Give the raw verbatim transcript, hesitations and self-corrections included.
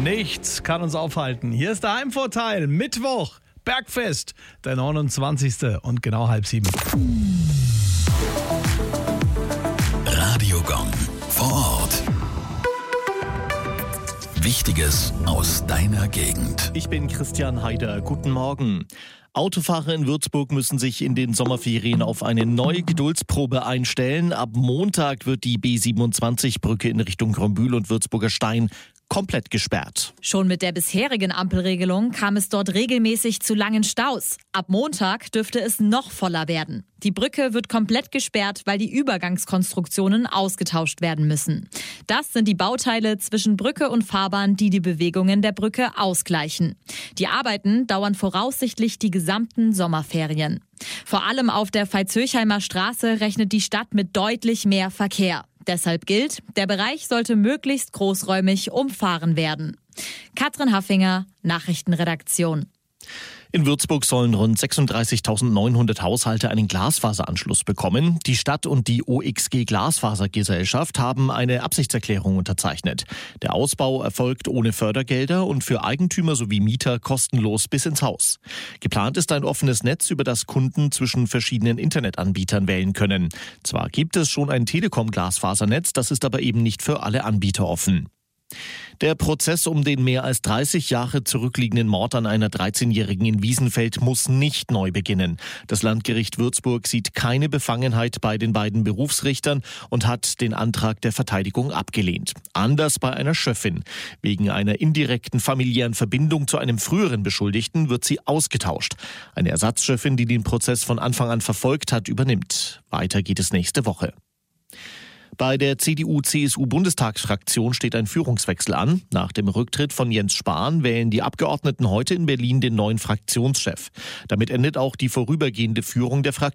Nichts kann uns aufhalten. Hier ist der Heimvorteil. Mittwoch, Bergfest, der neunundzwanzigste und genau halb sieben. Radiogong vor Ort. Wichtiges aus deiner Gegend. Ich bin Christian Haider. Guten Morgen. Autofahrer in Würzburg müssen sich in den Sommerferien auf eine neue Geduldsprobe einstellen. Ab Montag wird die B siebenundzwanzig-Brücke in Richtung Grönbühl und Würzburger Stein komplett gesperrt. Schon mit der bisherigen Ampelregelung kam es dort regelmäßig zu langen Staus. Ab Montag dürfte es noch voller werden. Die Brücke wird komplett gesperrt, weil die Übergangskonstruktionen ausgetauscht werden müssen. Das sind die Bauteile zwischen Brücke und Fahrbahn, die die Bewegungen der Brücke ausgleichen. Die Arbeiten dauern voraussichtlich die gesamten Sommerferien. Vor allem auf der Veitshöchheimer Straße rechnet die Stadt mit deutlich mehr Verkehr. Deshalb gilt, der Bereich sollte möglichst großräumig umfahren werden. Katrin Haffinger, Nachrichtenredaktion. In Würzburg sollen rund sechsunddreißigtausendneunhundert Haushalte einen Glasfaseranschluss bekommen. Die Stadt und die O X G Glasfasergesellschaft haben eine Absichtserklärung unterzeichnet. Der Ausbau erfolgt ohne Fördergelder und für Eigentümer sowie Mieter kostenlos bis ins Haus. Geplant ist ein offenes Netz, über das Kunden zwischen verschiedenen Internetanbietern wählen können. Zwar gibt es schon ein Telekom-Glasfasernetz, das ist aber eben nicht für alle Anbieter offen. Der Prozess um den mehr als dreißig Jahre zurückliegenden Mord an einer dreizehnjährigen in Wiesenfeld muss nicht neu beginnen. Das Landgericht Würzburg sieht keine Befangenheit bei den beiden Berufsrichtern und hat den Antrag der Verteidigung abgelehnt. Anders bei einer Schöffin. Wegen einer indirekten familiären Verbindung zu einem früheren Beschuldigten wird sie ausgetauscht. Eine Ersatzschöffin, die den Prozess von Anfang an verfolgt hat, übernimmt. Weiter geht es nächste Woche. Bei der C D U-C S U-Bundestagsfraktion steht ein Führungswechsel an. Nach dem Rücktritt von Jens Spahn wählen die Abgeordneten heute in Berlin den neuen Fraktionschef. Damit endet auch die vorübergehende Führung der Fraktion.